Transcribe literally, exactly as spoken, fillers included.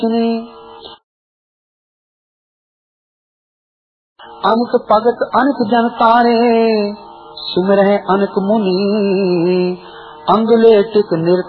अनक भगत अनक जन तारे, सुमिर है अनक मुनि, अंगले टिक निर